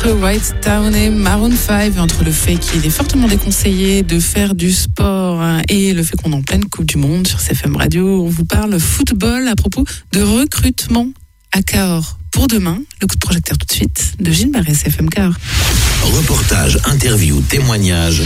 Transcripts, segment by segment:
entre White Town et Maroon 5, entre le fait qu'il est fortement déconseillé de faire du sport et le fait qu'on est en pleine Coupe du Monde sur CFM Radio, on vous parle football à propos de recrutement à Cahors. Pour demain, le coup de projecteur tout de suite de Gilles Barré, CFM Cahors. Reportage, interview, témoignage,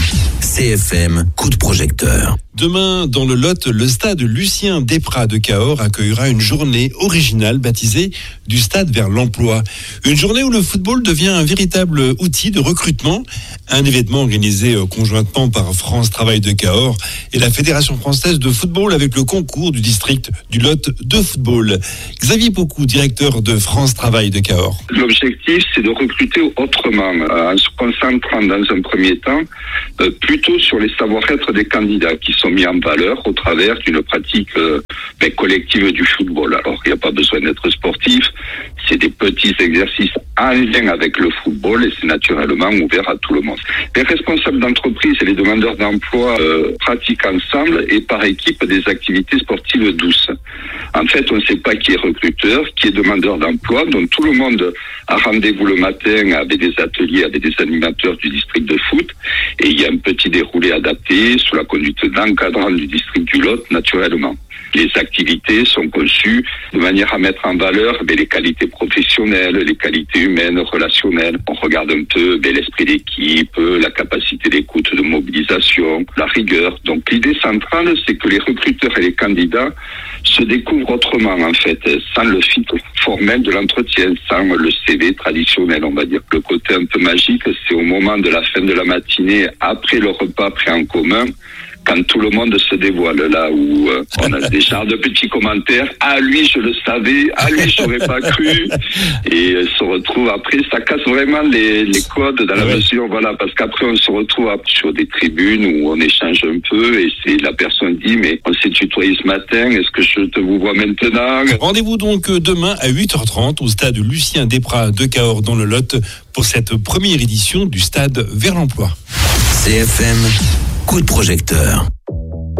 CFM, coup de projecteur. Demain, dans le Lot, le stade Lucien Desprats de Cahors accueillera une journée originale baptisée du stade vers l'emploi. Une journée où le football devient un véritable outil de recrutement. Un événement organisé conjointement par France Travail de Cahors et la Fédération française de football avec le concours du district du Lot de football. Xavier Pocou, directeur de France Travail de Cahors. L'objectif, c'est de recruter autrement, en se concentrant dans un premier temps plutôt sur les savoir-être des candidats qui sont mis en valeur au travers d'une pratique collective du football. Alors, il n'y a pas besoin d'être sportif, c'est des petits exercices en lien avec le football et c'est naturellement ouvert à tout le monde. Les responsables d'entreprise et les demandeurs d'emploi pratiquent ensemble et par équipe des activités sportives douces. En fait, on ne sait pas qui est recruteur, qui est demandeur d'emploi, donc tout le monde a rendez-vous le matin avec des ateliers, avec des animateurs du district de foot et il y a un petit déroulé adapté sous la conduite d'encadrant du district du Lot, naturellement. Les activités sont conçues de manière à mettre en valeur les qualités professionnelles, les qualités humaines, relationnelles. On regarde un peu l'esprit d'équipe, la capacité d'écoute, de mobilisation, la rigueur. Donc l'idée centrale, c'est que les recruteurs et les candidats se découvrent autrement en fait, sans le filtre formel de l'entretien, sans le CV traditionnel, on va dire. Le côté un peu magique, c'est au moment de la fin de la matinée, après le repas pris en commun, quand tout le monde se dévoile, là où on a des genres de petits commentaires. Ah, lui, je le savais. Ah, lui, j'aurais pas cru. Et se retrouve après, ça casse vraiment les codes dans la mesure, voilà, parce qu'après, on se retrouve sur des tribunes où on échange un peu et c'est la personne dit, mais on s'est tutoyé ce matin, est-ce que je te vous vois maintenant? Rendez-vous donc demain à 8h30 au stade Lucien Desprats de Cahors dans le Lot pour cette première édition du stade vers l'emploi. CFM, coup de projecteur.